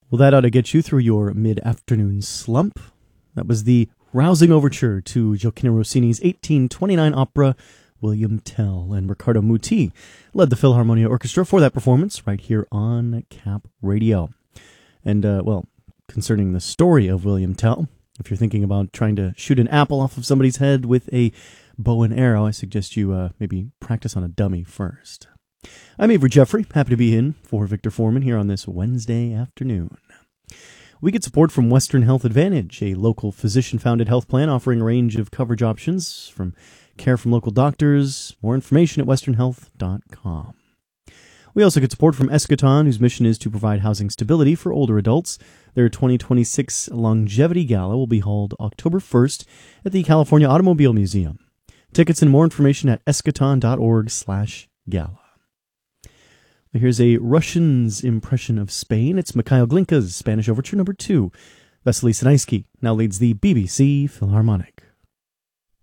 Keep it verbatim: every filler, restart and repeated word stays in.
Well, that ought to get you through your mid-afternoon slump. That was the rousing overture to Gioacchino Rossini's eighteen twenty-nine opera, William Tell, and Riccardo Muti led the Philharmonia Orchestra for that performance right here on Cap Radio. And, uh, well, concerning the story of William Tell, if you're thinking about trying to shoot an apple off of somebody's head with a bow and arrow, I suggest you uh, maybe practice on a dummy first. I'm Avery Jeffrey, happy to be in for Victor Foreman here on this Wednesday afternoon. We get support from Western Health Advantage, a local physician-founded health plan offering a range of coverage options from care from local doctors. More information at western health dot com. We also get support from Eschaton, whose mission is to provide housing stability for older adults. Their twenty twenty-six Longevity Gala will be held October first at the California Automobile Museum. Tickets and more information at eschaton dot org slash gala. Here's a Russian's impression of Spain. It's Mikhail Glinka's Spanish Overture number two. Vasily Sinaisky now leads the B B C Philharmonic.